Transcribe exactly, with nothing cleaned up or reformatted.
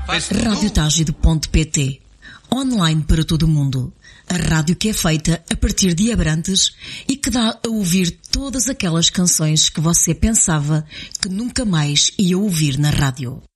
rádio tágido ponto pt. Online para todo o mundo. A rádio que é feita a partir de Abrantes e que dá a ouvir todas aquelas canções que você pensava que nunca mais ia ouvir na rádio.